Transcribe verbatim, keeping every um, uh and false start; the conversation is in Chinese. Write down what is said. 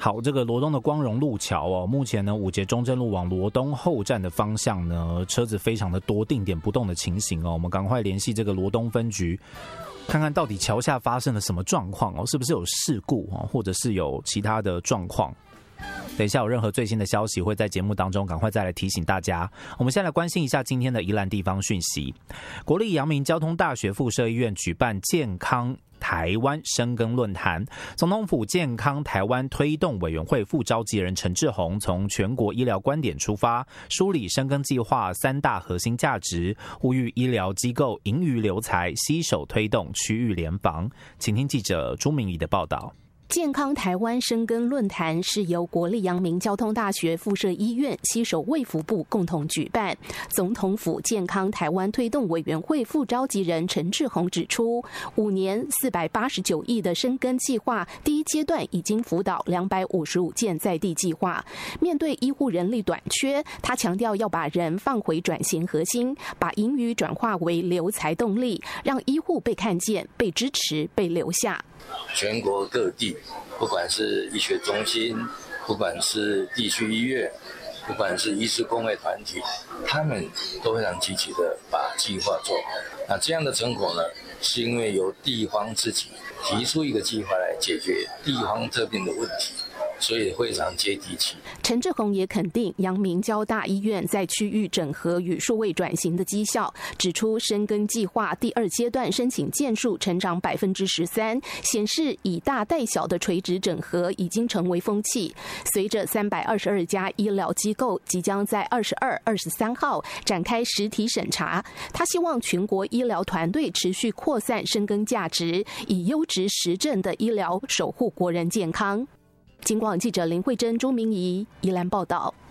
好，这个罗东的光荣路桥哦，目前呢五节中正路往罗东后站的方向呢，车子非常的多，定点不动的情形哦。我们赶快联系这个罗东分局，看看到底桥下发生了什么状况哦，是不是有事故哦，或者是有其他的状况？等一下有任何最新的消息，会在节目当中赶快再来提醒大家。我们先来关心一下今天的宜兰地方讯息。国立阳明交通大学附设医院举办健康台湾深耕论坛，总统府健康台湾推动委员会副召集人陈志宏从全国医疗观点出发，梳理深耕计划三大核心价值，呼吁医疗机构盈余留才，携手推动区域联防。请听记者朱明仪的报道。 健康台湾深耕论坛是由国立阳明交通大学附设医院携手卫福部共同举办。总统府健康台湾推动委员会副召集人陈志宏指出，五年四百八十九亿的深耕计划，第一阶段已经辅导两百五十五件在地计划。面对医护人力短缺，他强调要把人放回转型核心，把盈余转化为留才动力，让医护被看见、被支持、被留下。 全国各地，不管是医学中心，不管是地区医院，不管是医师工会团体，他们都非常积极的把计划做好。那这样的成果呢，是因为由地方自己提出一个计划来解决地方这边的问题，所以非常接地气。 陈志宏也肯定阳明交大医院在区域整合与数位转型的绩效，指出深耕计划第二阶段申请件数成长百分之十三，显示以大带小的垂直整合已经成为风气。随着三百二十二家医疗机构即将在二十二、二十三号展开实体审查，他希望全国医疗团队持续扩散深耕价值，以优质实证的医疗守护国人健康。警广记者林慧珍、朱明仪宜兰报道。